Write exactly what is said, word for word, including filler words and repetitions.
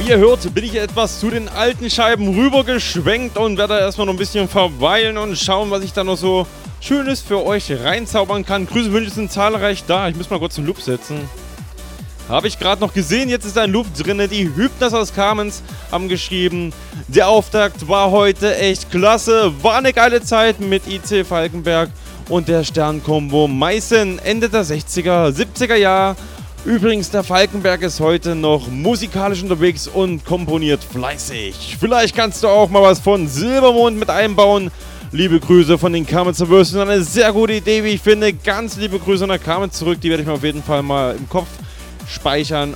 Wie ihr hört, bin ich etwas zu den alten Scheiben rübergeschwenkt und werde erstmal noch ein bisschen verweilen und schauen, was ich da noch so Schönes für euch reinzaubern kann. Grüße, Wünsche sind zahlreich da. Ich muss mal kurz einen Loop setzen. Habe ich gerade noch gesehen, jetzt ist ein Loop drin. Die Hübners aus Kamenz haben geschrieben, der Auftakt war heute echt klasse. War eine geile Zeit mit I C Falkenberg und der Sternkombo Meißen Ende der sechziger, siebziger Jahre. Übrigens, der Falkenberg ist heute noch musikalisch unterwegs und komponiert fleißig. Vielleicht kannst du auch mal was von Silbermond mit einbauen. Liebe Grüße von den Kamenzer Würsten. Eine sehr gute Idee, wie ich finde. Ganz liebe Grüße nach Kamenz zurück. Die werde ich mir auf jeden Fall mal im Kopf speichern